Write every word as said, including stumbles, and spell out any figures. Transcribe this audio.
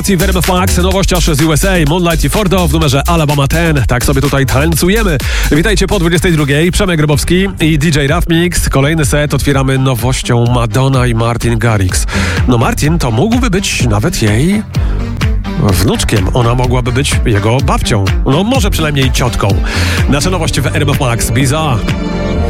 W R M F Max nowość aż z U S A, Moonlight i Fordo w numerze Alabama dziesięć. Tak sobie tutaj tańcujemy. Witajcie po dwudziestej drugiej. Przemek Grabowski i D J Raf Mix. Kolejny set otwieramy nowością Madonna i Martin Garrix. No Martin to mógłby być nawet jej wnuczkiem. Ona mogłaby być jego babcią. No może przynajmniej ciotką. Nasza nowość w R M F Max. Bizarre.